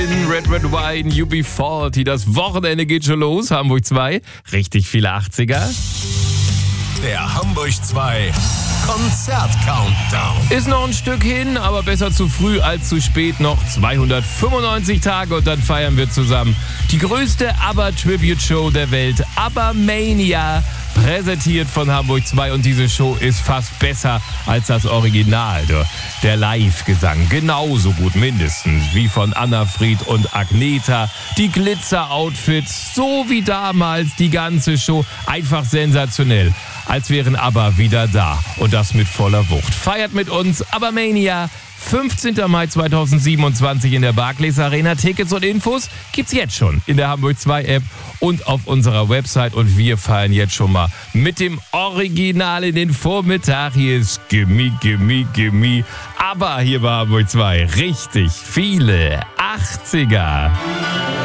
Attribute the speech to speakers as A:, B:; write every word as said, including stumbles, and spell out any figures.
A: Red Red Wine, U B vierzig, das Wochenende geht schon los, Hamburg zwei, richtig viele achtziger.
B: Der Hamburg zwei Konzert-Countdown.
A: Ist noch ein Stück hin, aber besser zu früh als zu spät. Noch zweihundertfünfundneunzig Tage und dann feiern wir zusammen die größte ABBA-Tribute-Show der Welt, ABBA Mania, präsentiert von Hamburg zwei. Und diese Show ist fast besser als das Original. Der Live-Gesang genauso gut mindestens wie von Anna Fried und Agneta. Die Glitzer-Outfits, so wie damals, die ganze Show. Einfach sensationell. Als wären ABBA wieder da. Und das mit voller Wucht. Feiert mit uns ABBA Mania. fünfzehnten Mai zweitausendsiebenundzwanzig in der Barclays Arena. Tickets und Infos gibt's jetzt schon in der Hamburg zwei App und auf unserer Website. Und wir feiern jetzt schon mal mit dem Original in den Vormittag. Hier ist Gimme, Gimme, Gimme. Aber hier bei Hamburg zwei richtig viele achtziger.